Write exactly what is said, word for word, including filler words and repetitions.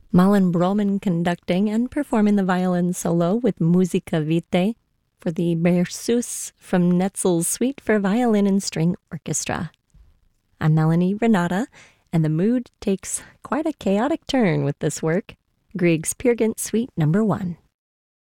Malin Broman conducting and performing the violin solo with Musica Vitae for the Berceuse from Netzel's Suite for Violin and String Orchestra. I'm Melanie Renata, and the mood takes quite a chaotic turn with this work, Grieg's Peer Gynt Suite number one.